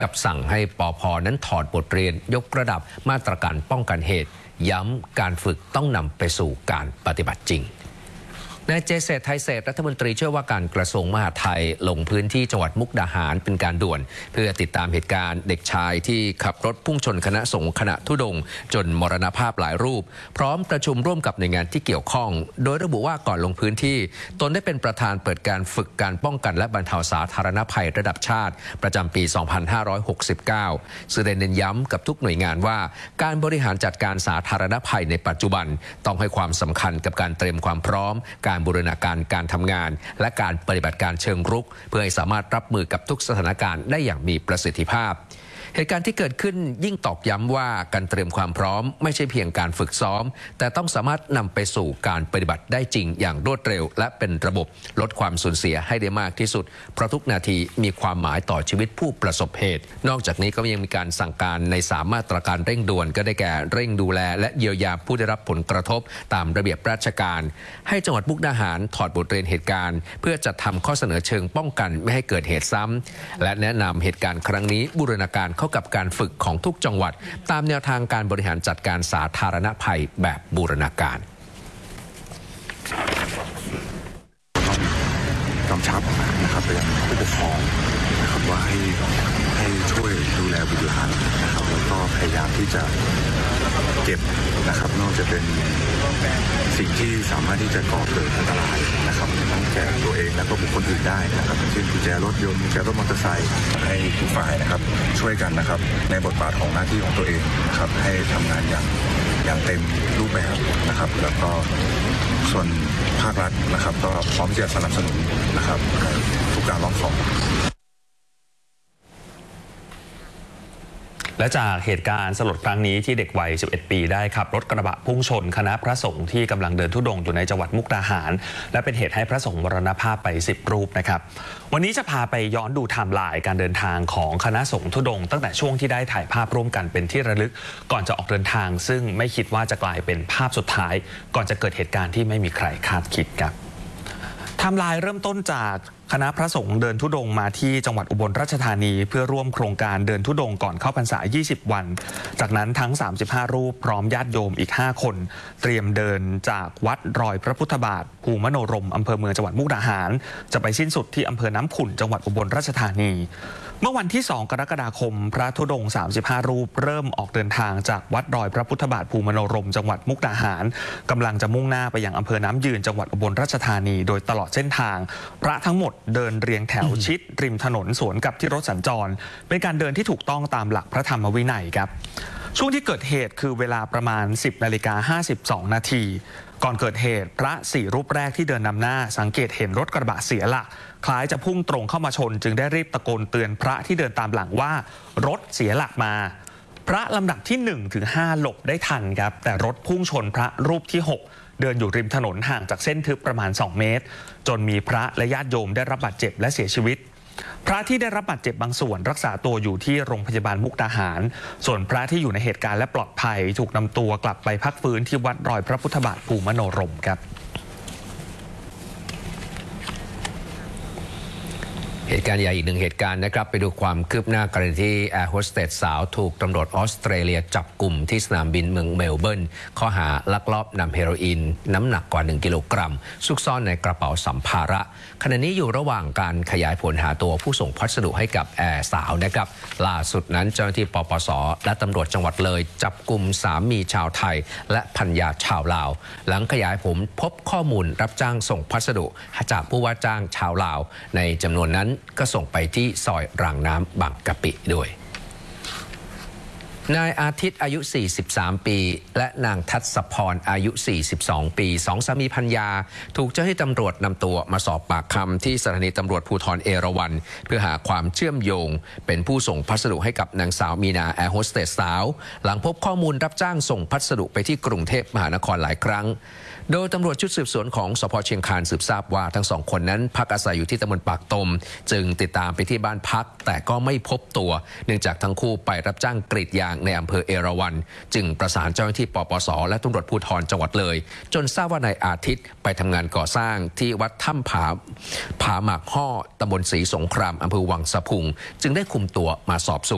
กับสั่งให้ปภ.นั้นถอดบทเรียนยกระดับมาตรการป้องกันเหตุย้ำการฝึกต้องนำไปสู่การปฏิบัติจริงนายเจษฎไทยเศรษฐ์รัฐมนตรีช่วยว่าการกระทรวงมหาดไทยลงพื้นที่จังหวัดมุกดาหารเป็นการด่วนเพื่อติดตามเหตุการณ์เด็กชายที่ขับรถพุ่งชนคณะสงฆ์คณะธุดงค์จนมรณภาพหลายรูปพร้อมประชุมร่วมกับหน่วยงานที่เกี่ยวข้องโดยระบุว่าก่อนลงพื้นที่ตนได้เป็นประธานเปิดการฝึกการป้องกันและบรรเทาสาธารณภัยระดับชาติประจำปี 2569 ซึ่งได้เน้นย้ำกับทุกหน่วยงานว่าการบริหารจัดการสาธารณภัยในปัจจุบันต้องให้ความสำคัญกับการเตรียมความพร้อมการบูรณาการการทำงานและการปฏิบัติการเชิงรุกเพื่อให้สามารถรับมือกับทุกสถานการณ์ได้อย่างมีประสิทธิภาพเหตุการณ์ที่เกิดขึ้นยิ่งตอกย้ำว่าการเตรียมความพร้อมไม่ใช่เพียงการฝึกซ้อมแต่ต้องสามารถนำไปสู่การปฏิบัติได้จริงอย่างรวดเร็วและเป็นระบบลดความสูญเสียให้ได้มากที่สุดเพราะทุกนาทีมีความหมายต่อชีวิตผู้ประสบเหตุนอกจากนี้ก็ยังมีการสั่งการใน3มาตรการเร่งด่วนก็ได้แก่เร่งดูแลและเยียวยาผู้ได้รับผลกระทบตามระเบียบราชการให้จังหวัดมุกดาหารถอดบทเรียนเหตุการณ์เพื่อจัดทำข้อเสนอเชิงป้องกันไม่ให้เกิดเหตุซ้ำและแนะนำเหตุการณ์ครั้งนี้บูรณาการเข้ากับการฝึกของทุกจังหวัดตามแนวทางการบริหารจัดการสาธารณภัยแบบบูรณาการกำชับนะครับไปยังผู้ปกครองนะครับว่าให้ช่วยดูแลบุตรหลานนะครับแล้วก็พยายามที่จะเก็บนะครับนอกจากเป็นสิ่งที่สามารถที่จะก่อเกิดอันตรายนะครับทั้งแก่ตัวเองและก็บุคคลอื่นได้นะครับเช่นกุญแจรถยนต์กุญแจรถมอเตอร์ไซค์ให้ทุกฝ่ายนะครับช่วยกันนะครับในบทบาทของหน้าที่ของตัวเองนะครับให้ทำงานอย่างเต็มรูปแบบนะครับแล้วก็ส่วนภาครัฐนะครับก็พร้อมจะสนับสนุนนะครับทุกการร้องขอและจากเหตุการณ์สลดครั้งนี้ที่เด็กวัย 11 ปีได้ขับรถกระบะพุ่งชนคณะพระสงฆ์ที่กำลังเดินธุดงค์อยู่ในจังหวัดมุกดาหารและเป็นเหตุให้พระสงฆ์มรณภาพไป 10 รูปนะครับวันนี้จะพาไปย้อนดูไทม์ไลน์การเดินทางของคณะสงฆ์ธุดงค์ตั้งแต่ช่วงที่ได้ถ่ายภาพร่วมกันเป็นที่ระลึกก่อนจะออกเดินทางซึ่งไม่คิดว่าจะกลายเป็นภาพสุดท้ายก่อนจะเกิดเหตุการณ์ที่ไม่มีใครคาดคิดครับไทม์ไลน์เริ่มต้นจากคณะพระสงฆ์เดินธุดงค์มาที่จังหวัดอุบลราชธานีเพื่อร่วมโครงการเดินธุดงค์ก่อนเข้าพรรษา 20 วันจากนั้นทั้ง 35 รูปพร้อมญาติโยมอีก 5 คนเตรียมเดินจากวัดรอยพระพุทธบาทภูมโนรมอำเภอเมืองจังหวัดมุกดาหารจะไปสิ้นสุดที่อำเภอน้ำขุ่นจังหวัดอุบลราชธานีเมื่อวันที่ 2 กรกฎาคมพระธุดงค์ 35 รูปเริ่มออกเดินทางจากวัดรอยพระพุทธบาทภูมโนรมจังหวัดมุกดาหารกำลังจะมุ่งหน้าไปยังอำเภอน้ำยืนจังหวัดอุบลราชธานีโดยตลอดเส้นทางพระทั้งหมดเดินเรียงแถวชิดริมถนนสวนกับที่รถสัญจรเป็นการเดินที่ถูกต้องตามหลักพระธรรมวินัยครับช่วงที่เกิดเหตุคือเวลาประมาณ 10:52 นาทีก่อนเกิดเหตุพระ4 รูปแรกที่เดินนำหน้าสังเกตเห็นรถกระบะเสียหลักคล้ายจะพุ่งตรงเข้ามาชนจึงได้รีบตะโกนเตือนพระที่เดินตามหลังว่ารถเสียหลักมาพระลำดับที่ 1-5 หลบได้ทันครับแต่รถพุ่งชนพระรูปที่ 6เดินอยู่ริมถนนห่างจากเส้นทึบประมาณ 2 เมตรจนมีพระและญาติโยมได้รับบาดเจ็บและเสียชีวิตพระที่ได้รับบาดเจ็บบางส่วนรักษาตัวอยู่ที่โรงพยาบาลมุกดาหารส่วนพระที่อยู่ในเหตุการณ์และปลอดภัยถูกนำตัวกลับไปพักฟื้นที่วัดรอยพระพุทธบาทภูมโนรมครับเหตุการณ์ใหญ่อีกหนึ่งเหตุการณ์นะครับไปดูความคืบหน้ากรณีที่แอร์โฮสเตสสาวถูกตำรวจออสเตรเลียจับกลุ่มที่สนามบินเมืองเมลเบิร์นข้อหาลักลอบนำเฮโรอีนน้ำหนักกว่า1 กิโลกรัมซุกซ่อนในกระเป๋าสัมภาระขณะนี้อยู่ระหว่างการขยายผลหาตัวผู้ส่งพัสดุให้กับแอร์สาวนะครับล่าสุดนั้นเจ้าหน้าที่ปปส.และตำรวจจังหวัดเลยจับกลุ่มสามีชาวไทยและภรรยาชาวลาวหลังขยายผลพบข้อมูลรับจ้างส่งพัสดุจากผู้ว่าจ้างชาวลาวในจำนวนนั้นก็ส่งไปที่ซอยรางน้ำบางกะปิด้วยนายอาทิตย์อายุ 43 ปีและนางทัศพรอายุ 42 ปีสองสามีภรรยาถูกเจ้าหน้าที่ตำรวจนำตัวมาสอบปากคำที่สถานีตำรวจภูธรเอราวัณเพื่อหาความเชื่อมโยงเป็นผู้ส่งพัสดุให้กับนางสาวมีนาแอร์โฮสเตสสาวหลังพบข้อมูลรับจ้างส่งพัสดุไปที่กรุงเทพมหานครหลายครั้งโดยตำรวจชุดสืบสวนของสภ.เชียงคานสืบทราบว่าทั้ง2 คนนั้นพักอาศัยอยู่ที่ตำบลปากตมจึงติดตามไปที่บ้านพักแต่ก็ไม่พบตัวเนื่องจากทั้งคู่ไปรับจ้างกรีดยางในอำเภอเอราวัณจึงประสานเจ้าหน้าที่ปปส.และตำรวจภูธรจังหวัดเลยจนทราบว่านายอาทิตย์ไปทำงานก่อสร้างที่วัดถ้ำผาหมากห่อตำบลศรีสงครามอำเภอวังสะพุงจึงได้คุมตัวมาสอบสวน